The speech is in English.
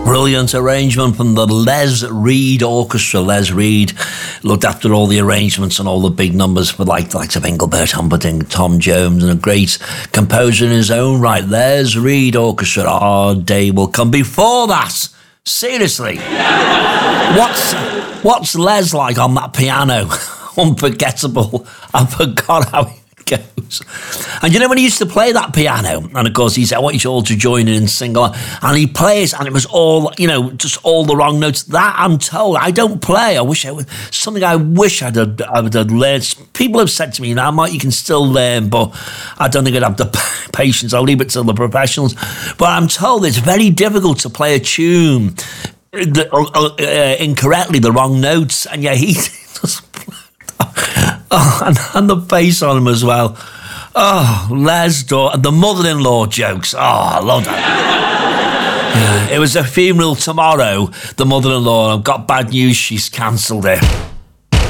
Brilliant arrangement from the Les Reed Orchestra. Les Reed looked after all the arrangements and all the big numbers for like the likes of Engelbert Humperdinck, Tom Jones, and a great composer in his own right. Les Reed Orchestra. Our day will come. Before that, seriously, what's Les like on that piano? Unforgettable. I forgot how it goes. And you know when he used to play that piano, and of course he said, I want you all to join in and sing along, and he plays, and it was all, just all the wrong notes. That I'm told, I don't play. I wish I would. Something I wish I would have learned. People have said to me, now, Mike, you can still learn, but I don't think I'd have the patience. I'll leave it to the professionals. But I'm told it's very difficult to play a tune incorrectly, the wrong notes, and yeah, he just... Oh, and the bass on him as well. Oh, Les Dawes, and the mother-in-law jokes. Oh, I love that. Yeah, it was a funeral tomorrow, the mother-in-law. I've got bad news, she's cancelled it.